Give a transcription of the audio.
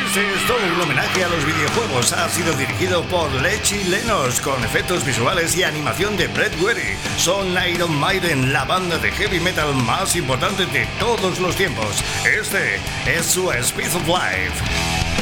Este es todo un homenaje a los videojuegos. Ha sido dirigido por Lechi Lenos, con efectos visuales y animación de Brett Weary. Son Iron Maiden, la banda de heavy metal más importante de todos los tiempos. Este es su Speed of Life.